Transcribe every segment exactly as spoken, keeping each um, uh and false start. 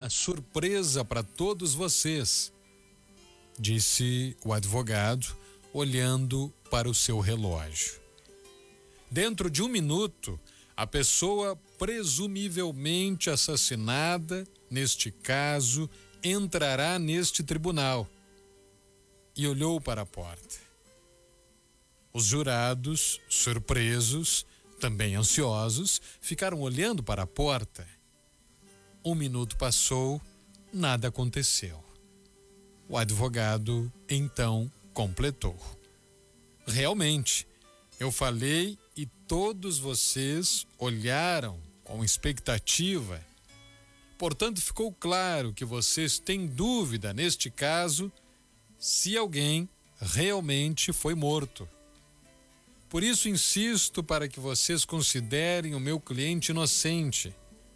surpresa para todos vocês, disse o advogado, olhando para o seu relógio. Dentro de um minuto, a pessoa presumivelmente assassinada, neste caso, entrará neste tribunal. E olhou para a porta. Os jurados, surpresos, também ansiosos, ficaram olhando para a porta. Um minuto passou, nada aconteceu. O advogado, então, completou. Realmente, eu falei e todos vocês olharam com expectativa. Portanto, ficou claro que vocês têm dúvida, neste caso, se alguém realmente foi morto. Por isso, insisto para que vocês considerem o meu cliente inocente.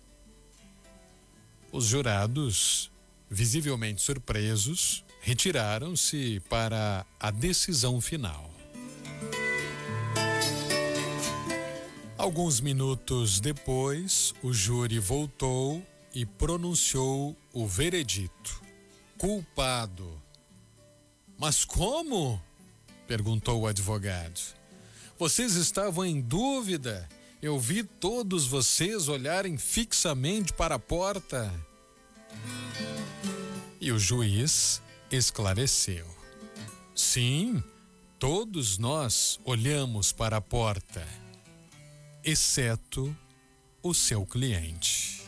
Os jurados, visivelmente surpresos, retiraram-se para a decisão final. Alguns minutos depois, o júri voltou e pronunciou o veredito: culpado. Mas como? Perguntou o advogado. Vocês estavam em dúvida? Eu vi todos vocês olharem fixamente para a porta. E o juiz esclareceu: sim, todos nós olhamos para a porta, exceto o seu cliente.